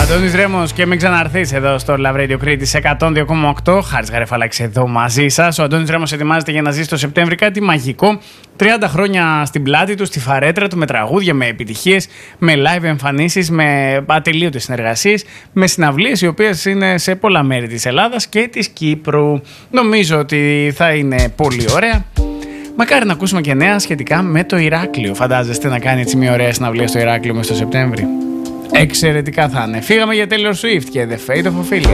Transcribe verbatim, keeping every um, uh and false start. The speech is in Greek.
Αντώνης Ρέμος και μην ξαναρθείς εδώ στο Love Radio Κρήτης εκατόν δύο κόμμα οκτώ. Χάρης Γαρεφαλάκης εδώ μαζί σας. Ο Αντώνης Ρέμος ετοιμάζεται για να ζήσει το Σεπτέμβρη κάτι μαγικό. τριάντα χρόνια στην πλάτη του, στη φαρέτρα του, με τραγούδια, με επιτυχίες, με live εμφανίσεις, με ατελείωτες συνεργασίες, με συναυλίες οι οποίες είναι σε πολλά μέρη της Ελλάδας και της Κύπρου. Νομίζω ότι θα είναι πολύ ωραία. Μακάρι να ακούσουμε και νέα σχετικά με το Ηράκλειο. Φαντάζεστε να κάνει έτσι μια ωραία συναυλία στο Ηράκλειο μες στο Σεπτέμβρη? Εξαιρετικά θα είναι. Φύγαμε για Taylor Swift και The Fate of Ophelia.